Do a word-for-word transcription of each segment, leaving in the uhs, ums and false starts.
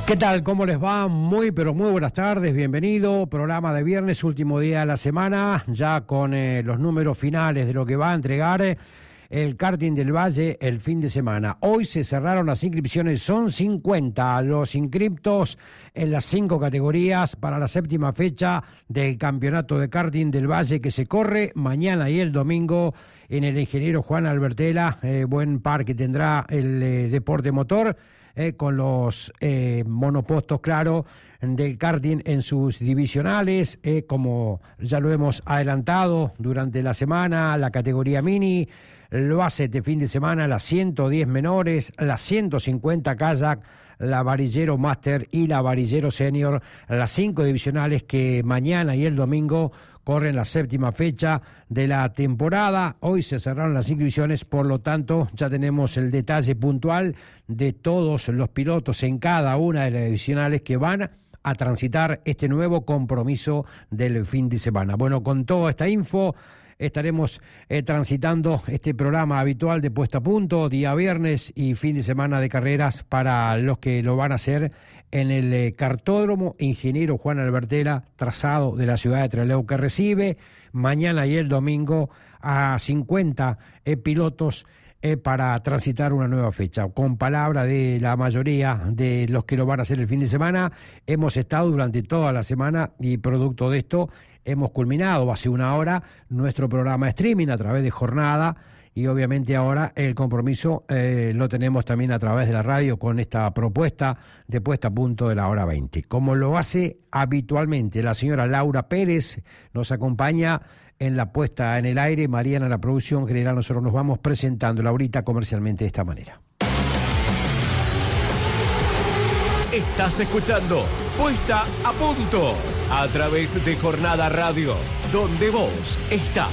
¿Qué tal? ¿Cómo les va? Muy, pero muy buenas tardes, bienvenido. Programa de viernes, último día de la semana, ya con eh, los números finales de lo que va a entregar eh, el karting del Valle el fin de semana. Hoy se cerraron las inscripciones, son cincuenta los inscriptos en las cinco categorías para la séptima fecha del campeonato de karting del Valle que se corre mañana y el domingo en el ingeniero Juan Albertela. Eh, buen par que tendrá el eh, deporte motor. Eh, con los eh, monopostos, claro, del karting en sus divisionales, eh, como ya lo hemos adelantado durante la semana, la categoría mini lo hace este fin de semana, las ciento diez menores, las ciento cincuenta kayak, la varillero master y la varillero senior, las cinco divisionales que mañana y el domingo corren la séptima fecha de la temporada. Hoy se cerraron las inscripciones, por lo tanto ya tenemos el detalle puntual de todos los pilotos en cada una de las divisionales que van a transitar este nuevo compromiso del fin de semana. Bueno, con toda esta info estaremos eh, transitando este programa habitual de Puesta a Punto, día viernes y fin de semana de carreras para los que lo van a hacer en el eh, cartódromo Ingeniero Juan Albertela, trazado de la ciudad de Trelew, que recibe mañana y el domingo a cincuenta eh, pilotos eh, para transitar una nueva fecha. Con palabra de la mayoría de los que lo van a hacer el fin de semana, hemos estado durante toda la semana y producto de esto hemos culminado hace una hora nuestro programa streaming a través de Jornada y obviamente ahora el compromiso eh, lo tenemos también a través de la radio con esta propuesta de Puesta a Punto de la hora veinte. Como lo hace habitualmente la señora Laura Pérez, nos acompaña en la puesta en el aire, Mariana en la producción general. Nosotros nos vamos presentando Laurita comercialmente de esta manera. Estás escuchando Puesta a Punto a través de Jornada Radio, donde vos estás.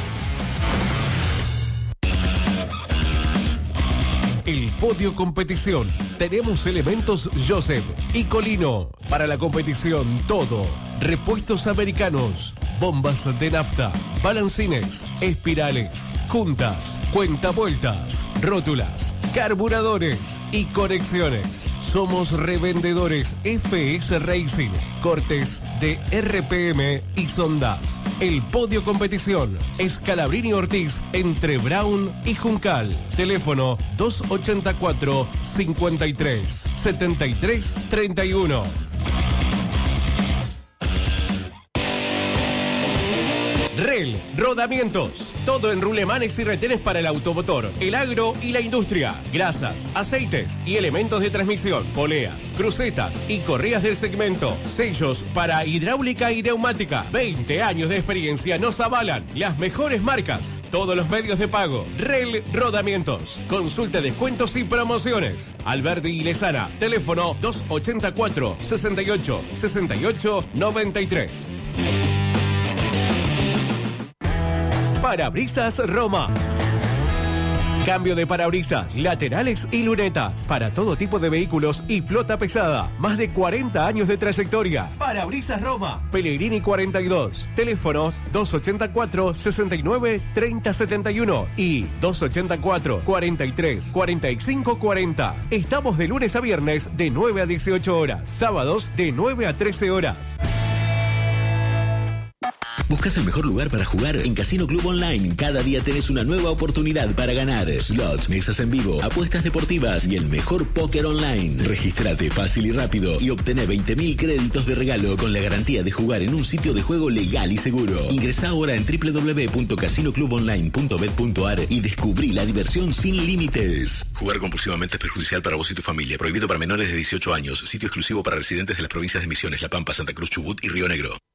El Podio Competición. Tenemos elementos Joseph y Colino. Para la competición, todo. Repuestos americanos, bombas de nafta, balancines, espirales, juntas, cuentavueltas, rótulas, carburadores y conexiones. Somos revendedores F S Racing, cortes de R P M y sondas. El Podio Competición es Calabrini Ortiz entre Brown y Juncal. Teléfono dos ochenta y cuatro, cincuenta y tres, setenta y tres, treinta y uno. REL Rodamientos. Todo en rulemanes y retenes para el automotor, el agro y la industria. Grasas, aceites y elementos de transmisión, poleas, crucetas y correas del segmento. Sellos para hidráulica y neumática. veinte años de experiencia nos avalan. Las mejores marcas. Todos los medios de pago. REL Rodamientos. Consulta descuentos y promociones. Alberdi y Lezana. Teléfono dos ochenta y cuatro, sesenta y ocho, sesenta y ocho, noventa y tres. Parabrisas Roma. Cambio de parabrisas, laterales y lunetas para todo tipo de vehículos y flota pesada. Más de cuarenta años de trayectoria. Parabrisas Roma. Pellegrini cuarenta y dos. Teléfonos dos ochenta y cuatro, sesenta y nueve, treinta, setenta y uno y dos ochenta y cuatro, cuarenta y tres, cuarenta y cinco, cuarenta. Estamos de lunes a viernes de nueve a dieciocho horas. Sábados de nueve a trece horas. ¿Buscas el mejor lugar para jugar? En Casino Club Online. Cada día tenés una nueva oportunidad para ganar. Slots, mesas en vivo, apuestas deportivas y el mejor póker online. Regístrate fácil y rápido y obtené veinte mil créditos de regalo con la garantía de jugar en un sitio de juego legal y seguro. Ingresá ahora en doble u doble u doble u punto casino club online punto bet punto a r y descubrí la diversión sin límites. Jugar compulsivamente es perjudicial para vos y tu familia. Prohibido para menores de dieciocho años. Sitio exclusivo para residentes de las provincias de Misiones, La Pampa, Santa Cruz, Chubut y Río Negro.